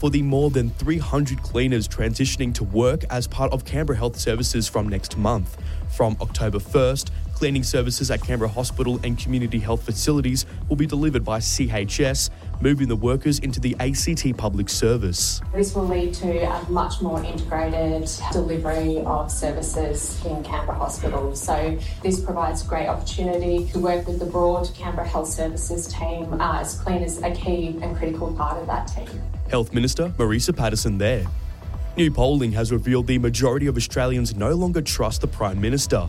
for the more than 300 cleaners transitioning to work as part of Canberra Health Services from next month. From October 1st, cleaning services at Canberra Hospital and community health facilities will be delivered by CHS, moving the workers into the ACT public service. This will lead to a much more integrated delivery of services in Canberra Hospital. So this provides a great opportunity to work with the broad Canberra Health Services team as cleaners a key and critical part of that team. Health Minister Marisa Patterson there. New polling has revealed the majority of Australians no longer trust the Prime Minister.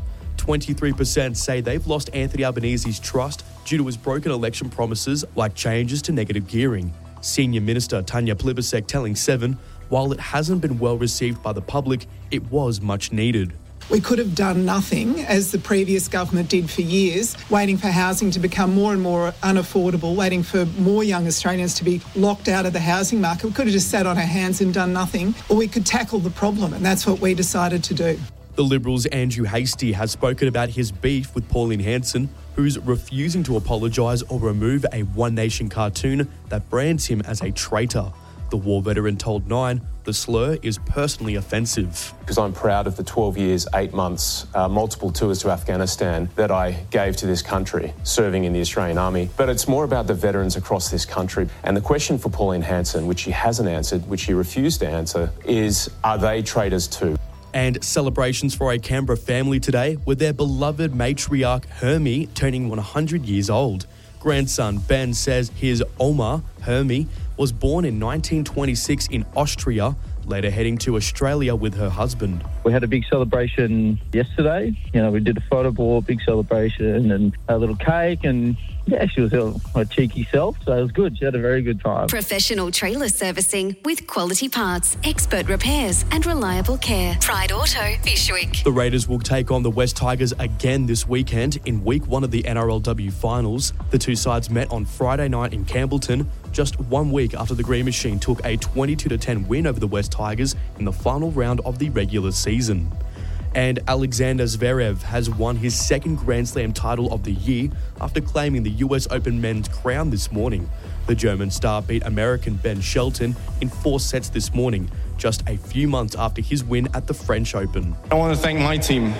23% say they've lost Anthony Albanese's trust due to his broken election promises like changes to negative gearing. Senior Minister Tanya Plibersek telling Seven, while it hasn't been well received by the public, it was much needed. We could have done nothing, as the previous government did for years, waiting for housing to become more and more unaffordable, waiting for more young Australians to be locked out of the housing market. We could have just sat on our hands and done nothing, or we could tackle the problem, and that's what we decided to do. The Liberals' Andrew Hastie has spoken about his beef with Pauline Hanson, who's refusing to apologise or remove a One Nation cartoon that brands him as a traitor. The war veteran told Nine the slur is personally offensive. Because I'm proud of the 12 years, 8 months, multiple tours to Afghanistan that I gave to this country, serving in the Australian Army. But it's more about the veterans across this country. And the question for Pauline Hanson, which she hasn't answered, which she refused to answer, is, are they traitors too? And celebrations for a Canberra family today with their beloved matriarch Hermie turning 100 years old. Grandson Ben says his Oma, Hermie, was born in 1926 in Austria, later heading to Australia with her husband. We had a big celebration yesterday. We did a photo board, big celebration, and a little cake, and yeah, she was her cheeky self, so it was good. She had a very good time. Professional trailer servicing with quality parts, expert repairs and reliable care. Pride Auto, Bishwick. The Raiders will take on the West Tigers again this weekend in week 1 of the NRLW finals. The two sides met on Friday night in Campbellton, just 1 week after the Green Machine took a 22-10 win over the West Tigers in the final round of the regular season. And Alexander Zverev has won his second Grand Slam title of the year after claiming the US Open men's crown this morning. The German star beat American Ben Shelton in 4 sets this morning, just a few months after his win at the French Open. I want to thank my team.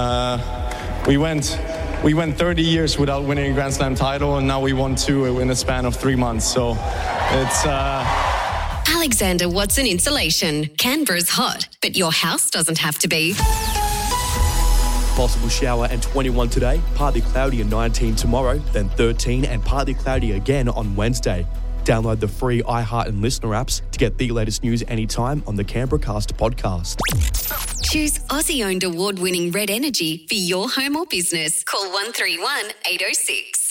We went 30 years without winning a Grand Slam title, and now we won 2 in a span of 3 months. So it's... Alexander Watson Insulation. Canberra's hot, but your house doesn't have to be. Possible shower and 21 today, partly cloudy and 19 tomorrow, then 13 and partly cloudy again on Wednesday. Download the free iHeart and Listener apps to get the latest news anytime on the Canberra Cast podcast. Choose Aussie-owned award-winning Red Energy for your home or business. Call 131 806.